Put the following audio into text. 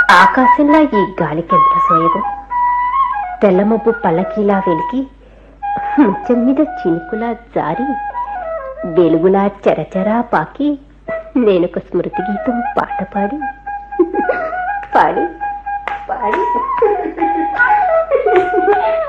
ఆకాశంలా ఈ గాలికెంత సోయగం. తెల్లమబ్బు పల్లకీలా వెలికి ముచ్చం మీద చినుకులా జారి వెలుగులా చెరచెరా పాకి నేనొక స్మృతి గీతం పాట పాడి పాడి పాడి